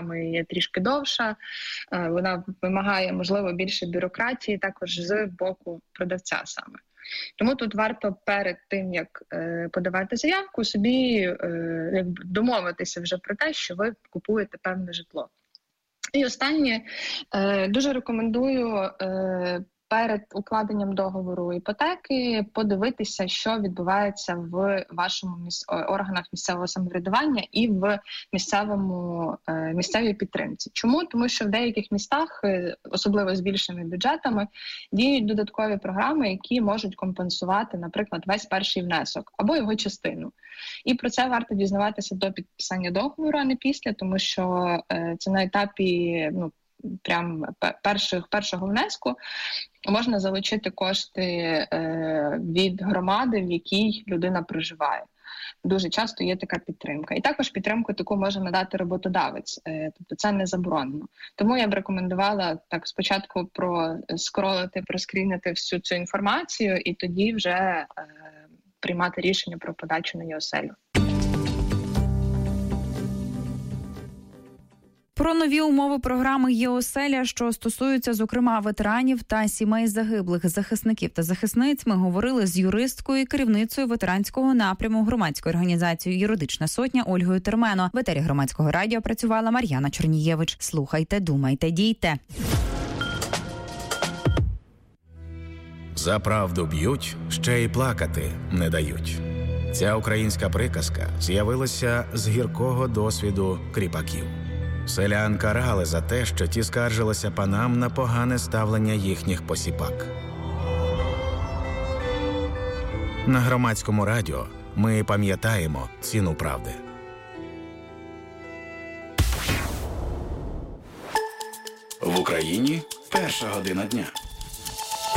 програми є трішки довша, вона вимагає, можливо, більше бюрократії також з боку продавця саме. Тому тут варто перед тим, як подавати заявку, собі домовитися вже про те, що ви купуєте певне житло. І останнє, дуже рекомендую перед укладенням договору іпотеки подивитися, що відбувається в вашому органах місцевого самоврядування і в місцевій підтримці. Чому? Тому що в деяких містах, особливо з більшими бюджетами, діють додаткові програми, які можуть компенсувати, наприклад, весь перший внесок або його частину. І про це варто дізнаватися до підписання договору, а не після, тому що це на етапі прям першого внеску можна залучити кошти від громади, в якій людина проживає. Дуже часто є така підтримка. І також підтримку таку може надати роботодавець, тобто це не заборонено. Тому я б рекомендувала так спочатку проскрінити всю цю інформацію і тоді вже приймати рішення про подачу на ЄОСЕЛю. Про нові умови програми ЄОСЕЛЯ, що стосуються, зокрема, ветеранів та сімей загиблих захисників та захисниць, ми говорили з юристкою і керівницею ветеранського напряму громадської організації «Юридична сотня» Ольгою Термено. В етері Громадського радіо працювала Мар'яна Чернієвич. Слухайте, думайте, дійте. За правду б'ють, ще й плакати не дають. Ця українська приказка з'явилася з гіркого досвіду кріпаків. Селян карали за те, що ті скаржилися панам на погане ставлення їхніх посіпак. На Громадському радіо ми пам'ятаємо ціну правди. В Україні 1 година дня.